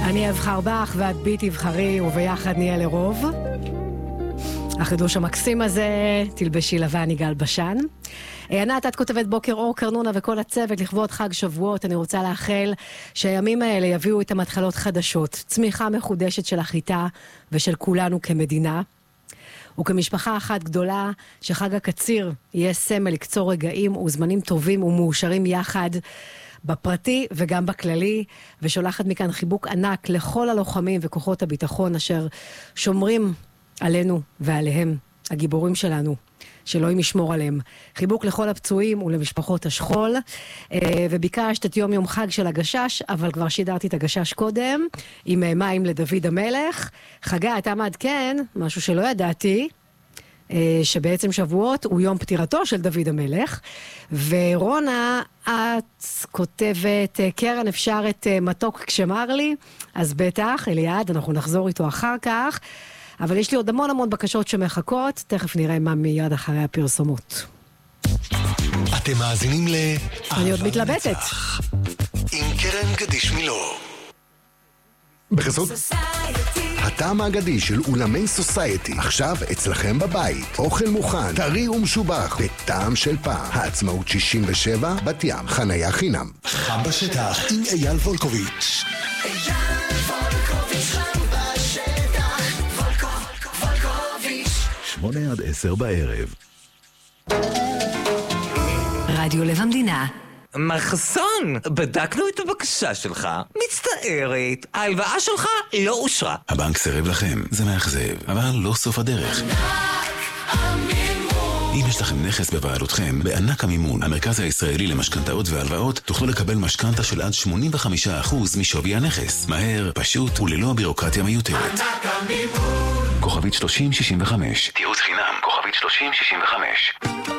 אני אבחר בך ואת בי תבחרי וביחד נהיה לרוב. החידוש המקסים הזה, תלבשי לבן יגאל בשן. ענת, את כותבת בוקר אור קרנונה וכל הצוות לכבוד חג שבועות. אני רוצה לאחל שהימים האלה יביאו איתם התחלות חדשות, צמיחה מחודשת של החיטה ושל כולנו כמדינה. וכמשפחה אחת גדולה, שחג הקציר יהיה סמל לקצור רגעים וזמנים טובים ומאושרים יחד, בפרטי וגם בכללי, ושולחת מכאן חיבוק ענק לכל הלוחמים וכוחות הביטחון אשר שומרים עלינו ועליהם, הגיבורים שלנו, שאלוהים ישמור עליהם. חיבוק לכל הפצועים ולמשפחות השכול. וביקשת את יום חג של הגשש, אבל כבר שידרתי את הגשש קודם, עם מים לדוד המלך. חגי, אתה מעדכן, משהו שלא ידעתי, שבעצם שבועות הוא יום פטירתו של דוד המלך. ורונה, את כותבת, קרן, אפשר את מתוק כשמר לי? אז בטח, אליעד, אנחנו נחזור איתו אחר כך. אבל יש לי עוד המון בקשות שמחכות, תכף נראה מה מיד אחרי הפרסומות. אתם מאזינים ל... אני עוד מתלבטת. עם קרן גדיש מילוא. בחסות הטעם האגדי של אולמי סוסייטי, עכשיו אצלכם בבית, אוכל מוכן, טרי ומשובח, בטעם של פעם. העצמאות 67, בת ים, חניה חינם. חם בשטח עם אייל וולקוביץ'. אייל וולקוביץ' חם בשטח, וולקוביץ' 8-10 בערב. רדיו לב המדינה. מחסון, בדקנו את הבקשה שלך, מצטערת, ההלוואה שלך לא אושרה. הבנק סירב לכם, זה מאכזב, אבל לא סוף הדרך. אם יש לכם נכס בבעלותכם, בענק המימון, המרכז הישראלי למשכנתאות והלוואות, תוכלו לקבל משכנתה של עד 85% משווי הנכס. מהר, פשוט וללא בירוקרטיה מיותרת. ענק המימון. כוכבית 3065. תיעוץ חינם, כוכבית 3065.